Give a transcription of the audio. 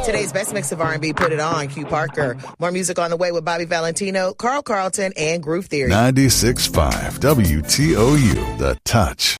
Today's best mix of R&B, Put It On, Q Parker. More music on the way with Bobby Valentino, Carl Carlton, and Groove Theory. 96.5 WTOU, The Touch.